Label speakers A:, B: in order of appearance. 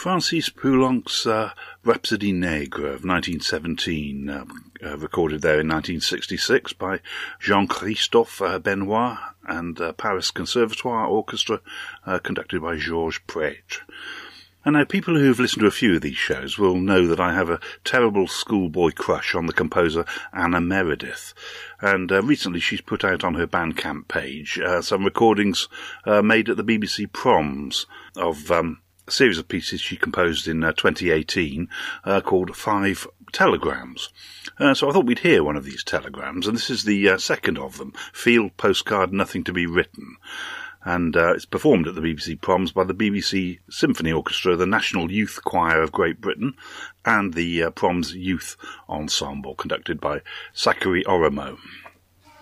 A: Francis Poulenc's Rhapsody Nègre of 1917, recorded there in 1966 by Jean-Christophe Benoit and Paris Conservatoire Orchestra, conducted by Georges Prêtre. And now, people who've listened to a few of these shows will know that I have a terrible schoolboy crush on the composer Anna Meredith. And recently she's put out on her Bandcamp page some recordings made at the BBC Proms of a series of pieces she composed in 2018 called 5 Telegrams. So I thought we'd hear one of these telegrams, and this is the second of them, Field Postcard Nothing to be Written. And it's performed at the BBC Proms by the BBC Symphony Orchestra, the National Youth Choir of Great Britain, and the Proms Youth Ensemble, conducted by Sakari Oromo.